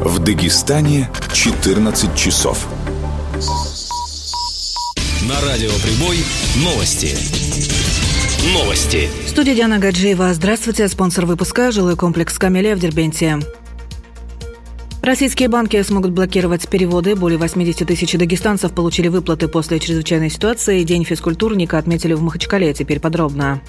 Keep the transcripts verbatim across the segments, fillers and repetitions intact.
В Дагестане четырнадцать часов. На радио «Прибой» новости. Новости. В студии Диана Гаджиева. Здравствуйте. Спонсор выпуска – жилой комплекс «Камелия» в Дербенте. Российские банки смогут блокировать переводы. Более восемьдесят тысяч дагестанцев получили выплаты после чрезвычайной ситуации. День физкультурника отметили в Махачкале. Теперь подробно.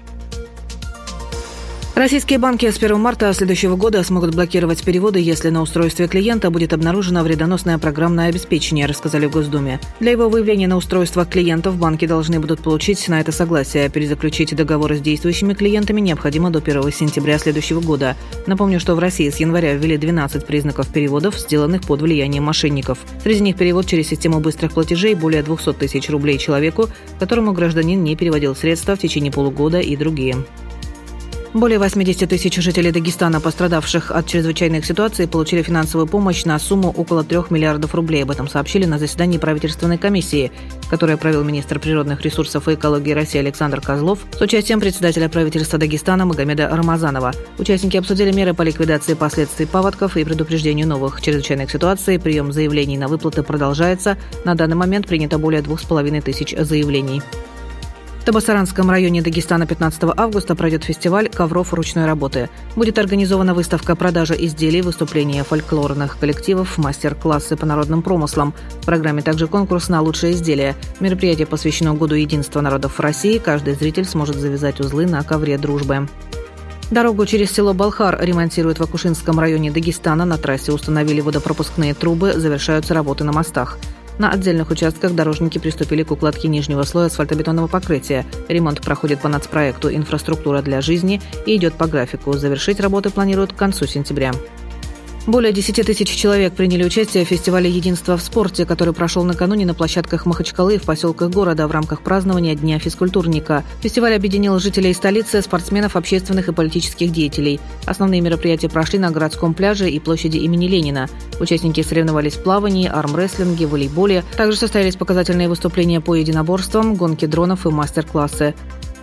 Российские банки с первого марта следующего года смогут блокировать переводы, если на устройстве клиента будет обнаружено вредоносное программное обеспечение, рассказали в Госдуме. Для его выявления на устройствах клиентов банки должны будут получить на это согласие. Перезаключить договоры с действующими клиентами необходимо до первого сентября следующего года. Напомню, что в России с января ввели двенадцать признаков переводов, сделанных под влиянием мошенников. Среди них перевод через систему быстрых платежей более двести тысяч рублей человеку, которому гражданин не переводил средства в течение полугода, и другие. Более восемьдесят тысяч жителей Дагестана, пострадавших от чрезвычайных ситуаций, получили финансовую помощь на сумму около трех миллиардов рублей. Об этом сообщили на заседании правительственной комиссии, которое провел министр природных ресурсов и экологии России Александр Козлов с участием председателя правительства Дагестана Магомеда Рамазанова. Участники обсудили меры по ликвидации последствий паводков и предупреждению новых чрезвычайных ситуаций. Прием заявлений на выплаты продолжается. На данный момент принято более двух с половиной тысяч заявлений. В Табасаранском районе Дагестана пятнадцатого августа пройдет фестиваль ковров ручной работы. Будет организована выставка продажи изделий, выступления фольклорных коллективов, мастер-классы по народным промыслам. В программе также конкурс на лучшие изделия. Мероприятие посвящено Году единства народов России. Каждый зритель сможет завязать узлы на ковре дружбы. Дорогу через село Балхар ремонтируют в Акушинском районе Дагестана. На трассе установили водопропускные трубы, завершаются работы на мостах. На отдельных участках дорожники приступили к укладке нижнего слоя асфальтобетонного покрытия. Ремонт проходит по нацпроекту «Инфраструктура для жизни» и идет по графику. Завершить работы планируют к концу сентября. Более десяти тысяч человек приняли участие в фестивале «Единство в спорте», который прошел накануне на площадках Махачкалы и в поселках города в рамках празднования Дня физкультурника. Фестиваль объединил жителей столицы, спортсменов, общественных и политических деятелей. Основные мероприятия прошли на городском пляже и площади имени Ленина. Участники соревновались в плавании, армрестлинге, волейболе. Также состоялись показательные выступления по единоборствам, гонки дронов и мастер-классы.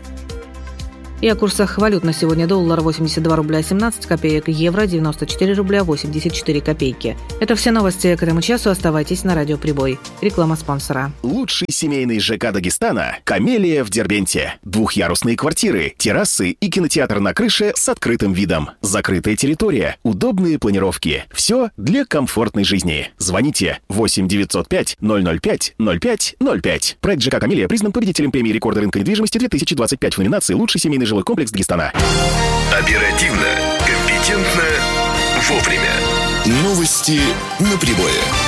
И о курсах валют на сегодня: доллар восемьдесят два рубля семнадцать копеек, евро девяносто четыре рубля восемьдесят четыре копейки. Это все новости к этому часу. Оставайтесь на радио «Прибой». Реклама спонсора. Лучший семейный ЖК Дагестана – «Камелия» в Дербенте. Двухъярусные квартиры, террасы и кинотеатр на крыше с открытым видом. Закрытая территория, удобные планировки. Все для комфортной жизни. Звоните восемь девятьсот пять ноль ноль пять ноль пять ноль пять. Проект ЖК «Камелия» признан победителем премии рекорда рынка недвижимости две тысячи двадцать пять в номинации «Лучший семейный жилой комплекс Дагестана». Оперативно, компетентно, вовремя. Новости на Прибое.